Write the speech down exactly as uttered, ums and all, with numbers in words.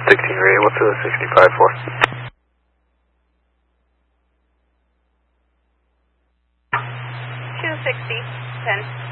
sixteen radio, what's the sixty-five for? two sixty, ten.